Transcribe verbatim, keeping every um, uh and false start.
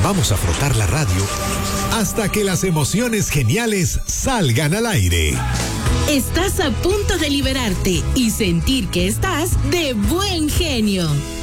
Vamos a frotar la radio hasta que las emociones geniales salgan al aire. Estás a punto de liberarte y sentir que estás de buen genio.